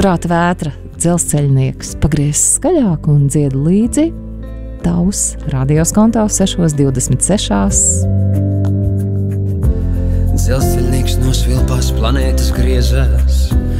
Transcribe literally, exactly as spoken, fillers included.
Prāta vētra, dzelzceļnieks, pagriez skaļāk un dzied līdzi. Tavs radios konto sešos divdesmit sešās. Dzelzceļnieks no svilpās planētas griezās,